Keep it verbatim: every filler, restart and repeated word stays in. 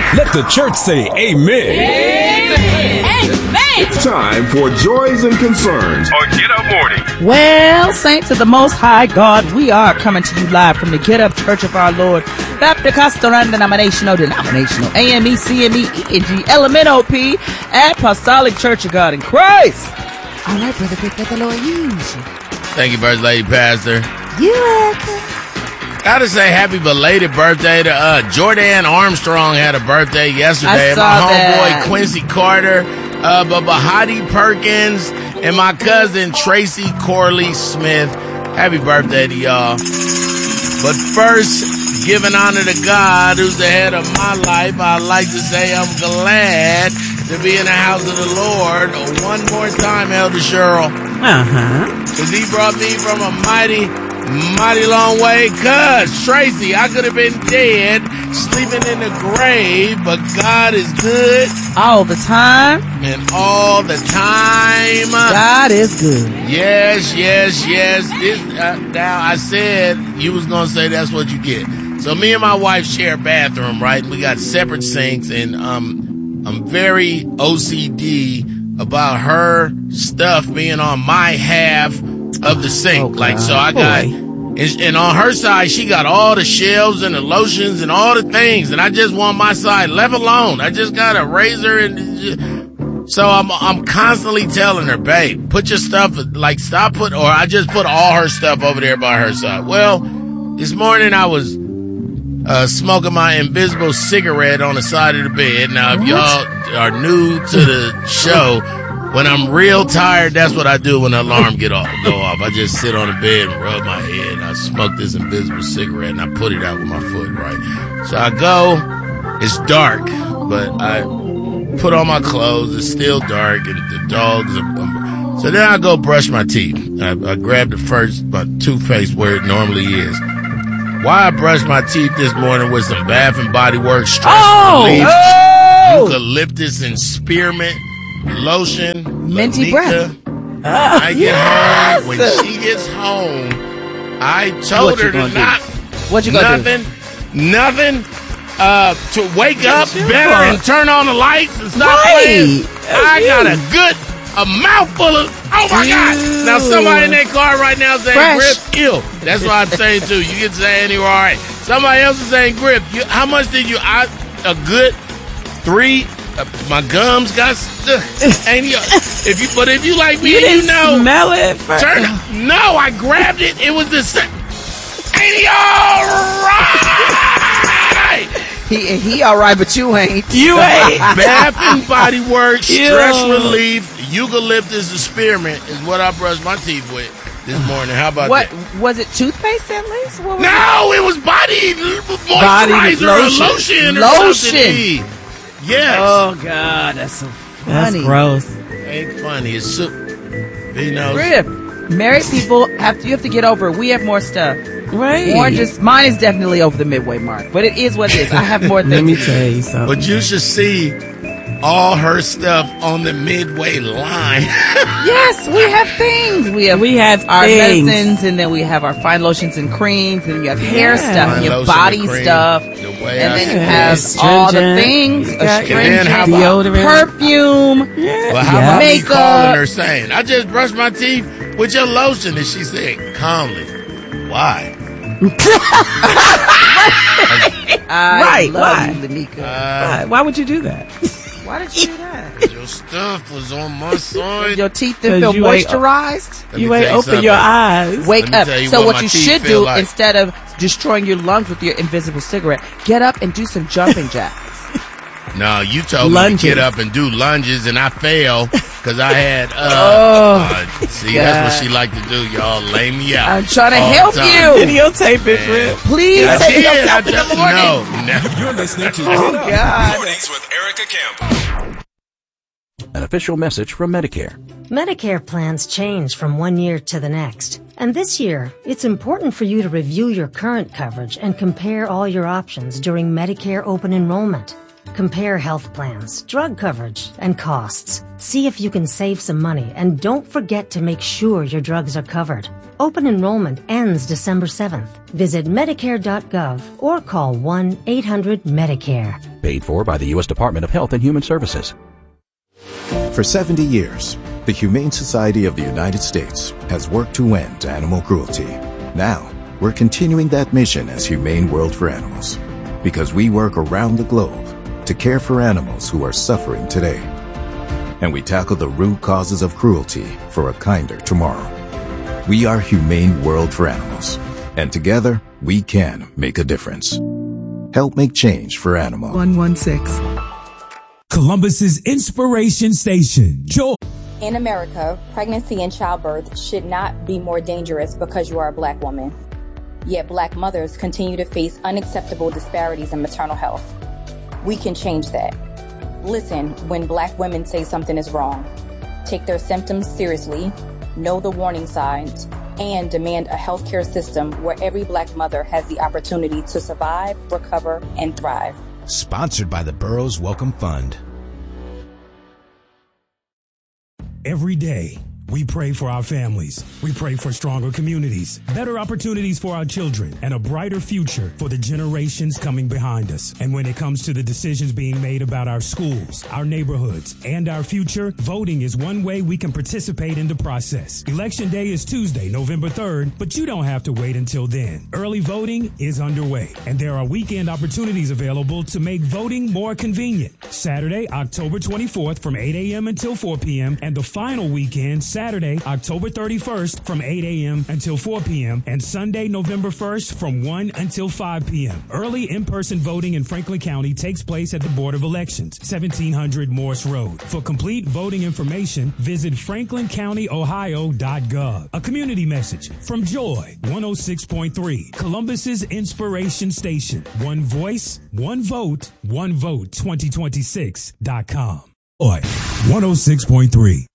Let the church say amen. Amen. Amen. It's time for Joys and Concerns on Get Up Morning. Well, saints of the Most High God, we are coming to you live from the Get Up Church of Our Lord, Baptist Coastal and Denominational, Denominational, A M E, C M E, E N G, L M N O P, Apostolic Church of God in Christ. All right, Brother Vic, let the Lord use you. Thank you, First Lady Pastor. You're welcome. Gotta say happy belated birthday to uh, Jordan Armstrong had a birthday yesterday. I saw my homeboy that. Quincy Carter, uh, Bahati Perkins, and my cousin Tracy Corley Smith. Happy birthday to y'all. But first, giving honor to God, who's the head of my life, I'd like to say I'm glad to be in the house of the Lord one more time, Elder Cheryl. Uh-huh. Because he brought me from a mighty, mighty long way. Cuz, Tracy, I could have been dead, sleeping in the grave, but God is good. All the time. And all the time. God is good. Yes, yes, yes. This, uh, now, I said you was going to say that's what you get. So me and my wife share a bathroom, right? We got separate sinks, and um, I'm very O C D about her stuff being on my half of the sink. Oh, like, so I got, and, and on her side, she got all the shelves and the lotions and all the things, and I just want my side left alone. I just got a razor, and so I'm I'm constantly telling her, babe, put your stuff, like, stop put, or I just put all her stuff over there by her side. Well, this morning I was uh smoking my invisible cigarette on the side of the bed. Now, if y'all are new to the show, when I'm real tired, that's what I do when the alarm get off, go off. I just sit on the bed and rub my head, and I smoke this invisible cigarette, and I put it out with my foot, right? So I go, it's dark, but I put on my clothes, it's still dark, and the dogs are... So then I go brush my teeth. I, I grab the first, my toothpaste where it normally is. Why I brushed my teeth this morning with some Bath and Body Works stress Oh! relief, Oh! eucalyptus and spearmint lotion, Minty Lanika. breath. I get yes! home. When she gets home, I told What you her to gonna do? not What you gonna nothing, nothing. Uh, to wake up your better fault. and turn on the lights and stop Right. playing. I That's got you. a good, a mouthful of. Oh my God! Now somebody in that car right now saying Fresh. grip, ill. That's what I'm saying too. You get to say anyway, all right. Somebody else is saying grip. You, how much did you? I a good three. Uh, my gums got stuck. Ain't you? If you, but if you like me, You and didn't you know, smell it first. turn. No, I grabbed it. It was the same. Ain't he all right? He he all right, but you ain't. You ain't. Bath and Body Works, Ew. stress relief, eucalyptus and spearmint is what I brushed my teeth with this morning. How about What that? was it? Toothpaste at least? What was No, it was body moisturizer Body or lotion. lotion or Lotion. something. Yes. Oh God, that's so That's funny. gross. Ain't funny. It's soup. He knows. Grip. Married people have to. You have to get over it. We have more stuff. Right. Warren just mine is definitely over the midway mark, but it is what it is. I have more things. Let me to do. tell you something. But you should see all her stuff on the midway line. Yes, we have things. We have We have our things. medicines, and then we have our fine lotions and creams, and you have hair Yeah. stuff, and Fine you have lotion body and cream, stuff, the and way I then you say have it. all the Astringent. things, You got- And then how astringent, about- Deodorant. perfume. Yeah. Well, how Yeah. about me Makeup. calling her saying, I just brushed my teeth with your lotion? And she said, calmly, why? I Right, love why? you, Lanika. Why, why would you do that? Why did you do that? Your stuff was on my side. Your teeth didn't feel 'Cause you ain't- moisturized. Let me You tell ain't you open something. your eyes. Wake Let me up. tell you So what what my you teeth should feel do, like. instead of destroying your lungs with your invisible cigarette, get up and do some jumping jacks. No, you told Lunges. me to get up and do lunges, and I failed because I had. Uh, Oh, uh, see, that's what she like to do, y'all. Lay me out. I'm trying to all the help time. you. Videotape it, Grip. Please I take did. I yourself in the just, morning. no, no. You're listening to Oh, Get Up God. Mornings with Erica Campbell. An official message from Medicare. Medicare plans change from one year to the next. And this year, it's important for you to review your current coverage and compare all your options during Medicare open enrollment. Compare health plans, drug coverage, and costs. See if you can save some money, and don't forget to make sure your drugs are covered. Open enrollment ends December seventh. Visit Medicare dot gov or call one eight hundred Medicare. Paid for by the U S Department of Health and Human Services. For seventy years, the Humane Society of the United States has worked to end animal cruelty. Now, we're continuing that mission as Humane World for Animals, because we work around the globe to care for animals who are suffering today. And we tackle the root causes of cruelty for a kinder tomorrow. We are Humane World for Animals, and together we can make a difference. Help make change for animals. one one six. Columbus's Inspiration Station. Joy. In America, pregnancy and childbirth should not be more dangerous because you are a black woman. Yet black mothers continue to face unacceptable disparities in maternal health. We can change that. Listen when black women say something is wrong. Take their symptoms seriously, know the warning signs, and demand a healthcare system where every black mother has the opportunity to survive, recover, and thrive. Sponsored by the Burroughs Welcome Fund. Every day, we pray for our families. We pray for stronger communities, better opportunities for our children, and a brighter future for the generations coming behind us. And when it comes to the decisions being made about our schools, our neighborhoods, and our future, voting is one way we can participate in the process. Election Day is Tuesday, November third, but you don't have to wait until then. Early voting is underway, and there are weekend opportunities available to make voting more convenient. Saturday, October twenty-fourth from eight a.m. until four p.m., and the final weekend, Saturday, October thirty-first from eight a.m. until four p.m. and Sunday, November first from one until five p.m. Early in-person voting in Franklin County takes place at the Board of Elections, seventeen hundred Morse Road. For complete voting information, visit franklin county ohio dot gov. A community message from Joy one oh six point three, Columbus's Inspiration Station. One voice, one vote, one vote twenty twenty-six dot com. Joy one oh six point three.